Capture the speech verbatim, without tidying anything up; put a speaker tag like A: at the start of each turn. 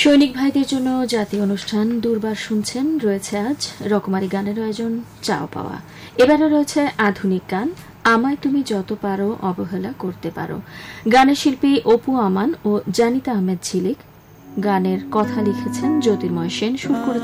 A: সৈনিক ভাইদের জন্য জাতীয় অনুষ্ঠান দুর্বার শুনছেন। রয়েছে আজ রকমারি গানের আয়োজন, চাও পাওয়া। এবারে রয়েছে আধুনিক গান, আমায় তুমি যত পারো অবহেলা করতে পারো। গানের শিল্পী অপু আমান ও জানিতা আহমেদ ঝিলিক। গানের কথা লিখেছেন জ্যোতির্ময় সেন, সুর করেছেন